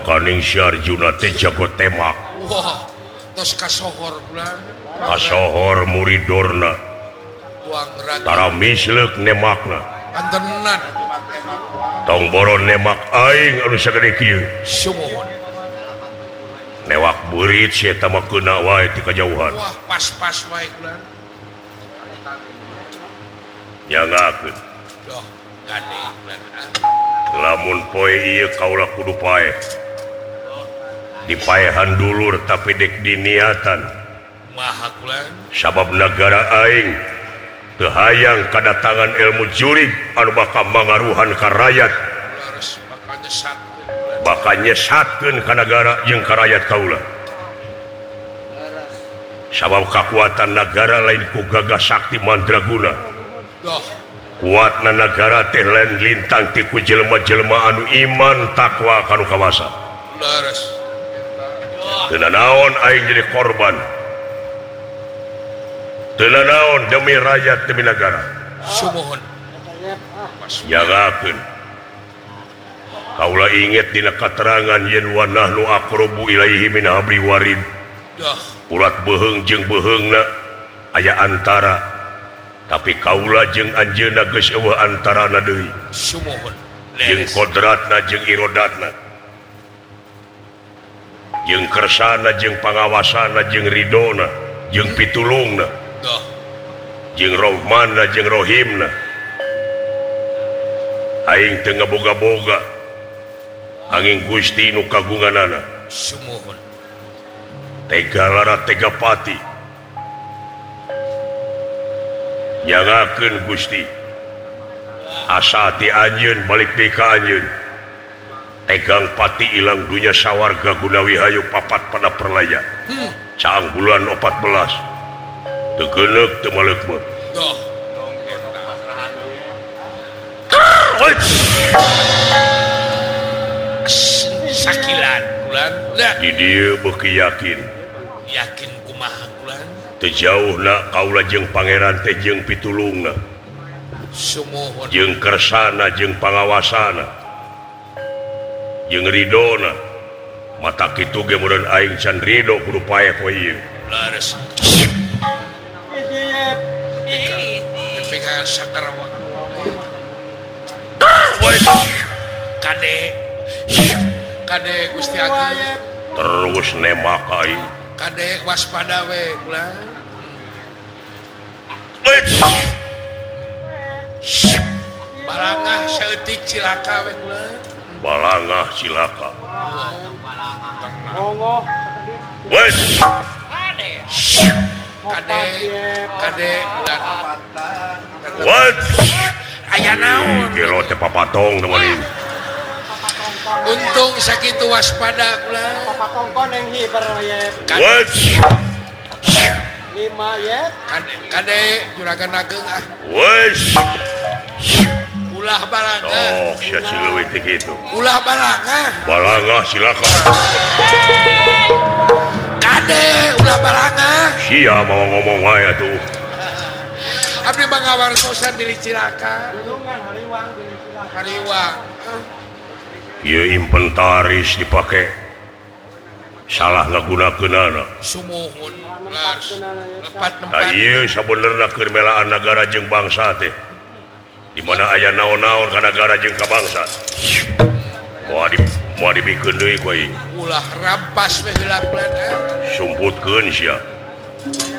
kaning Syarjuna teh jago temak. Wah, tos kasohor bulan. Kasohor muridorna. Tara misleuk nemakna. Antenan. Tong boron nemak aing anu sagede kieu. Sumuhun. Newak beurit sia eta mah keuna wae ti kajauhan. Wah, pas-pas wae bulan. Nyangakeun. Doh, gade bulan. Lamun poe ieu kaula kudu paeh. Dipaehan dulur tapi dek diniatan. Maha bulan. Sabab negara aing teu hayang kadatangan ilmu jurig anu bakal mangaruhan ka rakyat. Harus Bakal nyesatkeun ka negara jeung ka rakyat kaula. Sabab kakuatan negara lain ku gagah sakti mandraguna. Doh. Kuatna negara teh lain lintang ti ku jelema-jelema anu iman takwa kanu kawasa. Laras. Teu naon aing jadi korban. Teu naon demi rakyat demi negara. Sumuhun. Jangakeun. Kaula inget dina katerangan yen wa nahnu aqrabu ilaihi min habli warid. Doh. Ulat beheung jeung beheungna aya antara. Tapi kaula jeung anjeunna geus eueuh antarana deui. Sumuhun. Jeung kodratna jeung irodatna. Jeung kersana jeung pangawasana jeung ridona jeung pitulungna. Doh. Jeung Rahmanna jeung Rohimna. Aing teu ngaboga-boga. Angin Gusti nu kagunganana. Sumuhun. Tega lara tega pati. Nyangakeun Gusti. Asa ti anjeun balik deui ka anjeun. Tegang pati ilang dunya sawarga gunawi hayu papat pada perlaya. Caang bulan 14. Teu geuneuk teu maleukmeuh. Doh. Sakilan bulan. Di dieu beuki yakin. Yakin kumaha bulan. Teu jauhna kaula jeung pangeran teh jeung pitulungna. Sumuhun. Jeung kersana jeung pangawasana. Jeung ridona. Mata kitu ge mureun aing can ridho kudu paeh poe ieu. Laras. Dipingan sakarawa. Kade Gusti Agung. Terus nemak aing. Kade waspada we bulan. Balangah saeutik cilaka we bulan. Balangah cilaka. Wes. Kade bulan. What? Aya naon? Gelo teh papatong teman ini. Untung sakitu waspada bulan. Papatongkon yang hiper ya. What? 5 ya. Kade juragan ageng ah. Wes. Ulah balangah. Oh, sia cileuwih teh kitu. Ulah balangah. Balangah cilaka. Kade ulah balangah. Sia mau ngomong wae atuh. Abdi mah ngawartosan diri cilaka. Gunungan hariwang Hariwang. Ieu inventaris dipake salah ngagunakeunana. Sumuhun. Lars. Lepat Da tempat. ieu sabenerna keur melaan negara jeung bangsa teh. Di mana aya naon-naon ka negara jeung ka bangsa. Moal dibikeun deui ku aing. Ulah rampas we heula bulan. Sumputkeun sia.